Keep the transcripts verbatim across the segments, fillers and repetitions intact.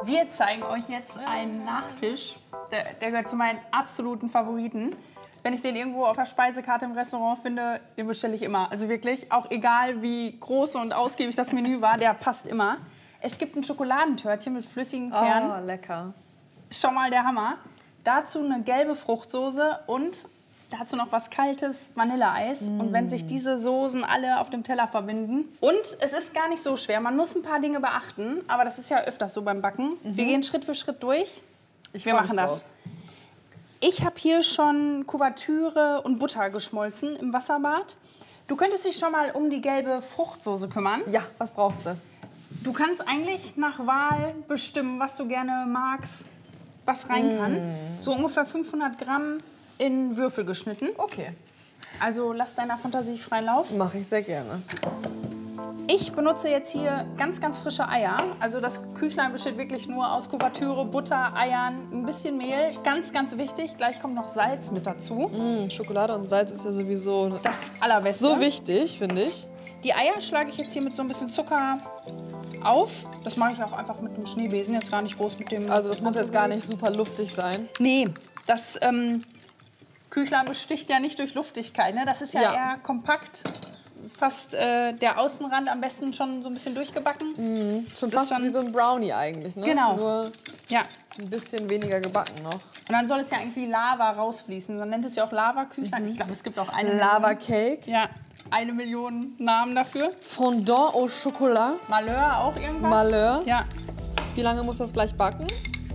Wir zeigen euch jetzt einen Nachtisch, der, der gehört zu meinen absoluten Favoriten. Wenn ich den irgendwo auf der Speisekarte im Restaurant finde, den bestelle ich immer. Also wirklich, auch egal wie groß und ausgiebig das Menü war, der passt immer. Es gibt ein Schokoladentörtchen mit flüssigen Kernen. Oh, lecker. Schon mal der Hammer. Dazu eine gelbe Fruchtsoße und dazu noch was Kaltes, Vanilleeis. Mm. Und wenn sich diese Soßen alle auf dem Teller verbinden. Und es ist gar nicht so schwer. Man muss ein paar Dinge beachten, aber das ist ja öfters so beim Backen. Mhm. Wir gehen Schritt für Schritt durch. Ich Wir machen das. Ich habe hier schon Kuvertüre und Butter geschmolzen im Wasserbad. Du könntest dich schon mal um die gelbe Fruchtsoße kümmern. Ja, was brauchst du? Du kannst eigentlich nach Wahl bestimmen, was du gerne magst, was rein kann. Mm. So ungefähr fünfhundert Gramm in Würfel geschnitten. Okay. Also lass deiner Fantasie freien Lauf. Mache ich sehr gerne. Ich benutze jetzt hier ganz, ganz frische Eier. Also das Küchlein besteht wirklich nur aus Kuvertüre, Butter, Eiern, ein bisschen Mehl. Ganz, ganz wichtig. Gleich kommt noch Salz mit dazu. Mm, Schokolade und Salz ist ja sowieso das Allerbeste. So wichtig, finde ich. Die Eier schlage ich jetzt hier mit so ein bisschen Zucker auf. Das mache ich auch einfach mit einem Schneebesen, jetzt gar nicht groß mit dem... Also das muss jetzt gar nicht super luftig sein? Nee, das ähm, Küchlein besticht ja nicht durch Luftigkeit. Ne? Das ist ja, ja. eher kompakt. Fast äh, der Außenrand am besten schon so ein bisschen durchgebacken. Mhm. Schon fast schon wie so ein Brownie eigentlich, ne? Genau. Nur ja. ein bisschen weniger gebacken noch. Und dann soll es ja eigentlich wie Lava rausfließen. Man nennt es ja auch Lava-Küchlein. Mhm. Ich glaube, es gibt auch eine Lava-Cake. Ja, eine Million Namen dafür. Fondant au Chocolat. Malheur auch irgendwas. Malheur. Ja. Wie lange muss das gleich backen?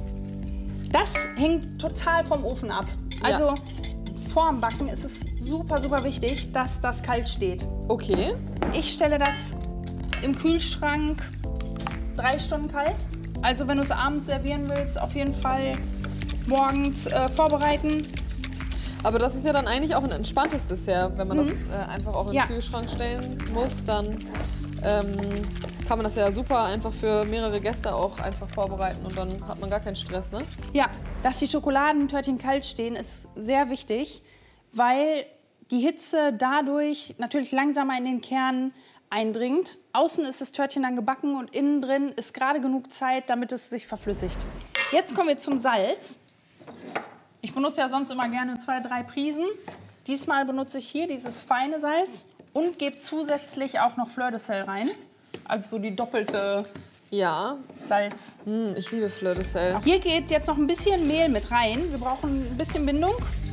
Das hängt total vom Ofen ab. Also ja. vor dem Backen ist es super, super wichtig, dass das kalt steht. Okay. Ich stelle das im Kühlschrank drei Stunden kalt. Also wenn du es abends servieren willst, auf jeden Fall morgens äh, vorbereiten. Aber das ist ja dann eigentlich auch ein entspanntes Dessert. Wenn man mhm. das äh, einfach auch in den ja. Kühlschrank stellen muss, dann ähm, kann man das ja super einfach für mehrere Gäste auch einfach vorbereiten und dann hat man gar keinen Stress, ne? Ja, dass die Schokoladentörtchen kalt stehen, ist sehr wichtig, weil die Hitze dadurch natürlich langsamer in den Kern eindringt. Außen ist das Törtchen dann gebacken und innen drin ist gerade genug Zeit, damit es sich verflüssigt. Jetzt kommen wir zum Salz. Ich benutze ja sonst immer gerne zwei, drei Prisen. Diesmal benutze ich hier dieses feine Salz und gebe zusätzlich auch noch Fleur de Sel rein. Also so die doppelte ja. Salz. Mm, ich liebe Fleur de Sel. Hier geht jetzt noch ein bisschen Mehl mit rein. Wir brauchen ein bisschen Bindung.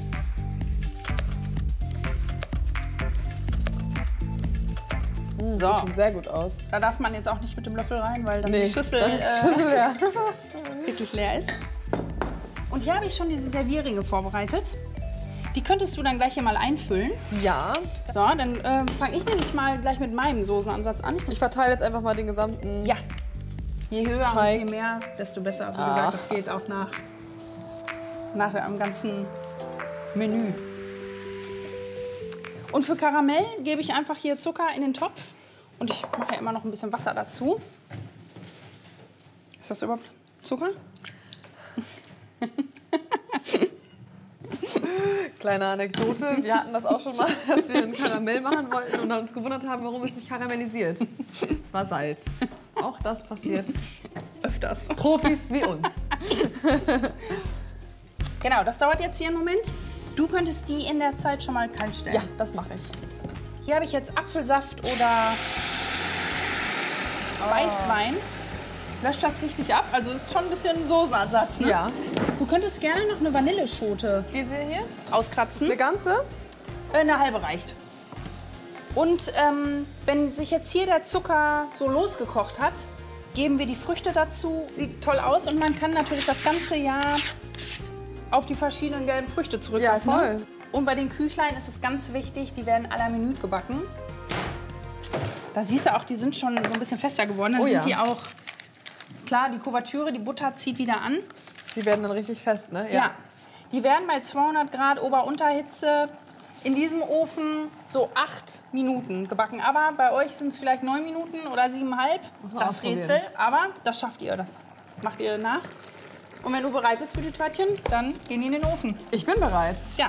Mm, so. Sieht sehr gut aus. Da darf man jetzt auch nicht mit dem Löffel rein, weil dann nee, die Schüssel, das ist die Schüssel leer. äh, wirklich leer ist. Und hier habe ich schon diese Servierringe vorbereitet. Die könntest du dann gleich hier mal einfüllen. Ja. So, dann äh, fange ich nämlich mal gleich mit meinem Soßenansatz an. Ich verteile jetzt einfach mal den gesamten Ja. Je höher Teig. und je mehr, desto besser. Wie Ach. gesagt, das geht auch nach, nach dem ganzen Menü. Und für Karamell gebe ich einfach hier Zucker in den Topf. Und ich mache ja immer noch ein bisschen Wasser dazu. Ist das überhaupt Zucker? Kleine Anekdote, wir hatten das auch schon mal, dass wir ein Karamell machen wollten und dann uns gewundert haben, warum es nicht karamellisiert. Es war Salz. Auch das passiert Öfters. Profis wie uns. Genau, das dauert jetzt hier einen Moment. Du könntest die in der Zeit schon mal kalt stellen. Ja, das mache ich. Hier habe ich jetzt Apfelsaft oder oh. Weißwein. Löscht das richtig ab. Also ist schon ein bisschen Soßenersatz, ne? Ja. Du könntest gerne noch eine Vanilleschote Diese hier? auskratzen. Eine ganze? Eine halbe reicht. Und ähm, wenn sich jetzt hier der Zucker so losgekocht hat, geben wir die Früchte dazu. Sieht toll aus und man kann natürlich das ganze Jahr auf die verschiedenen gelben Früchte zurückgreifen. Ja, voll. Und bei den Küchlein ist es ganz wichtig, die werden à la minute gebacken. Da siehst du auch, die sind schon so ein bisschen fester geworden. Dann oh, sind ja. die auch, klar, die Kuvertüre, die Butter zieht wieder an. Die werden dann richtig fest, ne? Ja. ja. Die werden bei zweihundert Grad Ober-Unterhitze in diesem Ofen so acht Minuten gebacken. Aber bei euch sind es vielleicht neun Minuten oder siebeneinhalb. Das Rätsel. Aber das schafft ihr. Das macht ihr nach. Und wenn du bereit bist für die Törtchen, dann gehen die in den Ofen. Ich bin bereit. Ja.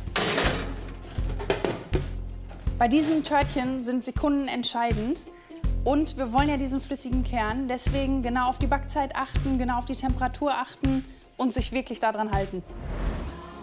Bei diesen Törtchen sind Sekunden entscheidend. Und wir wollen ja diesen flüssigen Kern, deswegen genau auf die Backzeit achten, genau auf die Temperatur achten und sich wirklich daran halten.